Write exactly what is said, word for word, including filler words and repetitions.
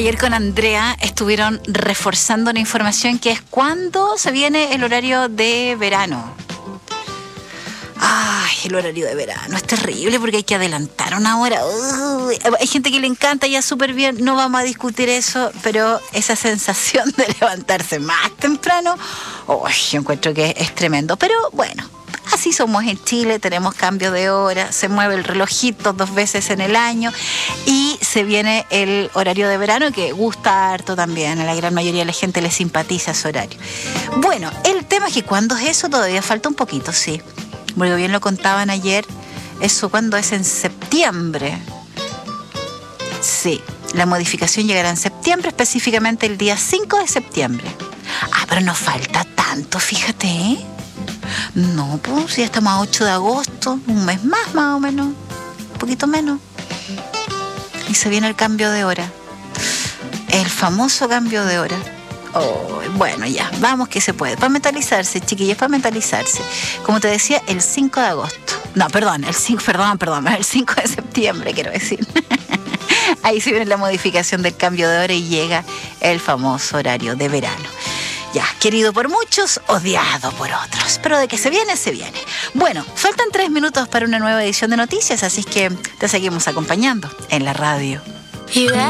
Ayer con Andrea estuvieron reforzando una información que es cuándo se viene el horario de verano. Ay, el horario de verano es terrible porque hay que adelantar una hora. Uy, hay gente que le encanta ya súper bien, no vamos a discutir eso, pero esa sensación de levantarse más temprano, uy, yo encuentro que es tremendo. Pero bueno, así somos en Chile, tenemos cambio de hora, se mueve el relojito dos veces en el año y se viene el horario de verano que gusta harto también, a la gran mayoría de la gente le simpatiza ese horario. Bueno, el tema es que cuando es eso todavía falta un poquito, sí. Porque bien lo contaban ayer, eso cuando es en septiembre. Sí, la modificación llegará en septiembre, específicamente el día cinco de septiembre. Ah, pero nos falta tanto, fíjate, ¿eh? No, pues ya estamos a ocho de agosto, un mes más más o menos, un poquito menos. Y se viene el cambio de hora, el famoso cambio de hora. Oh, bueno, ya, vamos que se puede. Para mentalizarse, chiquillos, para mentalizarse. Como te decía, el cinco de agosto. No, perdón, el cinco, perdón, perdón, el cinco de septiembre, quiero decir. Ahí se viene la modificación del cambio de hora y llega el famoso horario de verano. Ya, querido por muchos, odiado por otros. Pero de que se viene, se viene. Bueno, faltan tres minutos para una nueva edición de noticias, así que te seguimos acompañando en la radio.